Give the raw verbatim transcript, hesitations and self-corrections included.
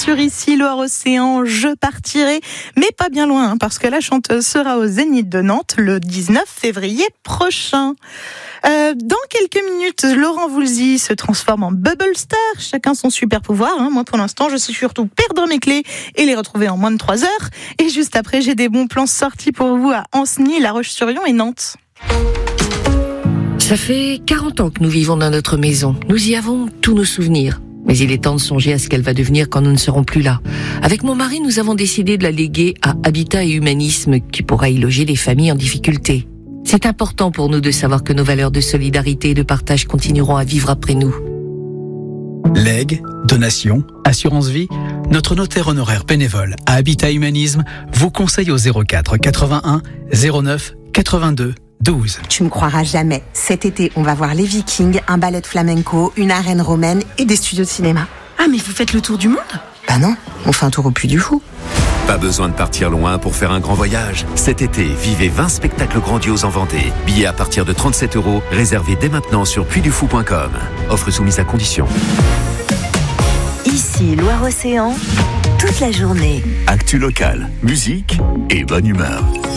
sur Ici Loire-Océan, je partirai, mais pas bien loin, hein, parce que la chanteuse sera au Zénith de Nantes le dix-neuf février prochain. Euh, dans quelques minutes, Laurent Voulzy se transforme en Bubble Star. Chacun son super pouvoir. Hein. Moi, pour l'instant, je sais surtout perdre mes clés et les retrouver en moins de trois heures. Et juste après, j'ai des bons plans sortis pour vous à Ancenis, La Roche-sur-Yon et Nantes. Ça fait quarante ans que nous vivons dans notre maison. Nous y avons tous nos souvenirs. Mais il est temps de songer à ce qu'elle va devenir quand nous ne serons plus là. Avec mon mari, nous avons décidé de la léguer à Habitat et Humanisme, qui pourra y loger les familles en difficulté. C'est important pour nous de savoir que nos valeurs de solidarité et de partage continueront à vivre après nous. Legs, donations, assurance vie, notre notaire honoraire bénévole à Habitat Humanisme vous conseille au zéro quatre quatre-vingt-un zéro neuf quatre-vingt-deux douze. Tu me croiras jamais. Cet été, on va voir les Vikings, un ballet de flamenco, une arène romaine et des studios de cinéma. Ah, mais vous faites le tour du monde ? Bah non, on fait un tour au Puy du Fou. Pas besoin de partir loin pour faire un grand voyage. Cet été, vivez vingt spectacles grandioses en Vendée. Billets à partir de trente-sept euros, réservés dès maintenant sur puy du fou point com. Offre soumise à condition. Ici, Loire-Océan, toute la journée. Actu locale, musique et bonne humeur.